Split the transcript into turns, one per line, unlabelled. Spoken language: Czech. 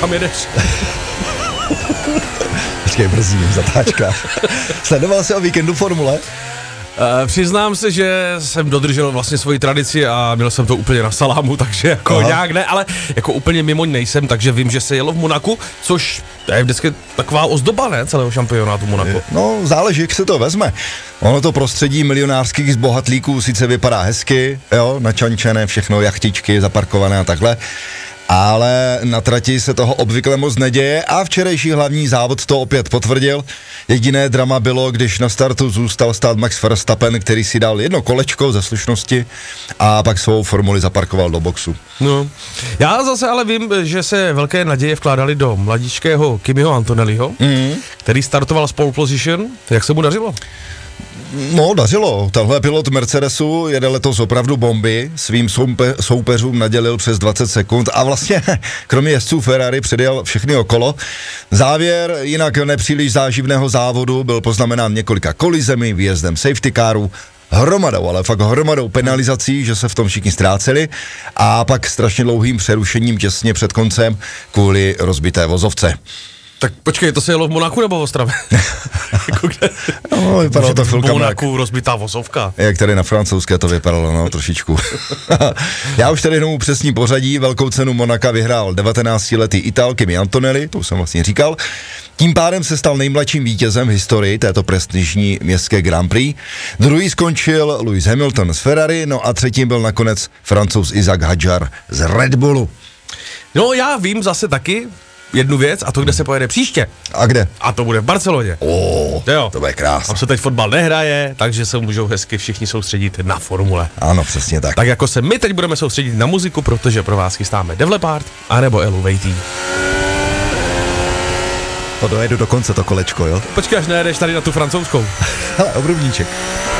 kam jedeš?
Počkej, brzím, zatáčka. Sledoval jsi o víkendu formule?
Přiznám se, že jsem dodržel vlastně svoji tradici a měl jsem to úplně na salámu, takže jako nějak ne, ale jako úplně mimo nejsem, takže vím, že se jelo v Monaku, což je vždycky taková ozdoba, ne, celého šampionátu Monaco.
No, záleží, jak se to vezme. Ono to prostředí milionářských zbohatlíků sice vypadá hezky, jo, načančené všechno, jachtičky zaparkované a takhle, ale na trati se toho obvykle moc neděje a včerejší hlavní závod to opět potvrdil. Jediné drama bylo, když na startu zůstal stát Max Verstappen, který si dal jedno kolečko ze slušnosti a pak svou formuli zaparkoval do boxu.
No, já zase ale vím, že se velké naděje vkládali do mladíčkého Kimiho Antonelliho, který startoval z pole position. Jak se mu dařilo?
No, dařilo. Tenhle pilot Mercedesu jede letos opravdu bomby, svým soupeřům nadělil přes 20 sekund a vlastně kromě jezdců Ferrari předjel všechny okolo. Závěr jinak nepříliš záživného závodu byl poznamenán několika kolizemi, výjezdem safety caru, hromadou, ale fakt hromadou penalizací, že se v tom všichni ztráceli a pak strašně dlouhým přerušením těsně před koncem kvůli rozbité vozovce.
Tak počkej, to se jelo v Monaku nebo v Ostravě? Jako kde?
No, vypadalo to chvilkama.
V Monaku rozbitá vozovka.
Jak tady na francouzské to vypadalo, no, trošičku. Já už tady jenom přesní pořadí, velkou cenu Monaka vyhrál 19-letý Ital Kimi Antonelli, to už jsem vlastně říkal. Tím pádem se stal nejmladším vítězem v historii této prestižní městské Grand Prix. Druhý skončil Lewis Hamilton z Ferrari, no a třetím byl nakonec Francouz Isaac Hadjar z Red Bullu.
No, já vím zase taky jednu věc, a to, kde se pojede příště.
A kde?
A to bude v Barceloně.
To bude krásné.
Tam se teď fotbal nehraje, takže se můžou hezky všichni soustředit na formule.
Ano, přesně tak.
Tak jako se my teď budeme soustředit na muziku, protože pro vás chystáme Def Leppard anebo Elevated.
To dojedu do konce to kolečko, jo?
Počkej, až nejedeš tady na tu francouzskou.
Hele, obrubníček.